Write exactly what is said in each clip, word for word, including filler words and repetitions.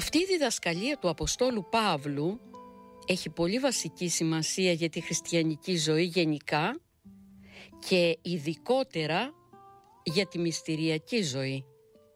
Αυτή η διδασκαλία του Αποστόλου Παύλου έχει πολύ βασική σημασία για τη χριστιανική ζωή γενικά και ειδικότερα για τη μυστηριακή ζωή.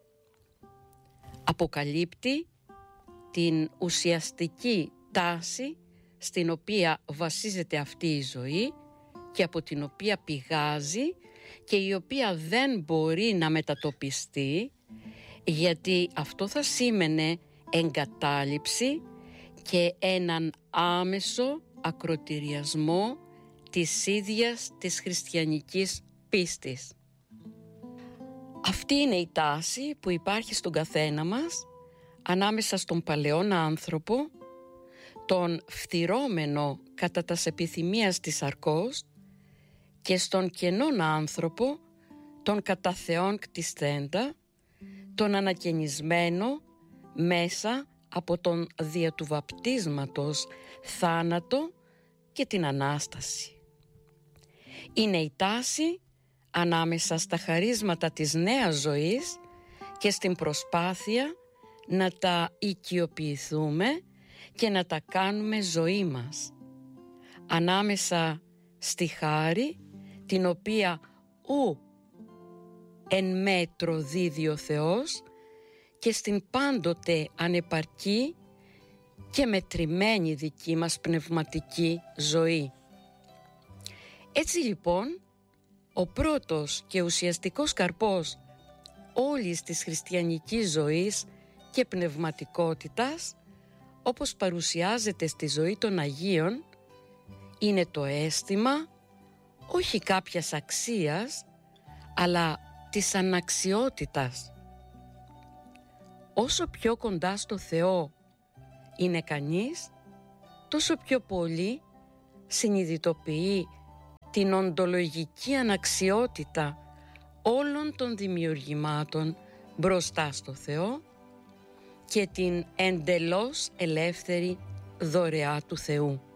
Αποκαλύπτει την ουσιαστική τάση στην οποία βασίζεται αυτή η ζωή και από την οποία πηγάζει και η οποία δεν μπορεί να μετατοπιστεί, γιατί αυτό θα σήμαινε εγκατάλειψη και έναν άμεσο ακροτηριασμό της ίδιας της χριστιανικής πίστης. Αυτή είναι η τάση που υπάρχει στον καθένα μας ανάμεσα στον παλαιόν άνθρωπο, τον φθυρώμενο κατά τας επιθυμίας της σαρκός, και στον κενόν άνθρωπο, τον κατά Θεόν κτισθέντα, τον ανακαινισμένο μέσα από τον δια του βαπτίσματος θάνατο και την Ανάσταση. Είναι η τάση ανάμεσα στα χαρίσματα της νέας ζωής και στην προσπάθεια να τα οικειοποιηθούμε και να τα κάνουμε ζωή μας. Ανάμεσα στη χάρη την οποία ου εν μέτρο δίδει ο Θεός και στην πάντοτε ανεπαρκή και μετρημένη δική μας πνευματική ζωή. Έτσι λοιπόν, ο πρώτος και ουσιαστικός καρπός όλης της χριστιανικής ζωής και πνευματικότητας, όπως παρουσιάζεται στη ζωή των Αγίων, είναι το αίσθημα όχι κάποιας αξίας, αλλά της αναξιότητας. Όσο πιο κοντά στο Θεό είναι κανείς, τόσο πιο πολύ συνειδητοποιεί την οντολογική αναξιότητα όλων των δημιουργημάτων μπροστά στο Θεό και την εντελώς ελεύθερη δωρεά του Θεού.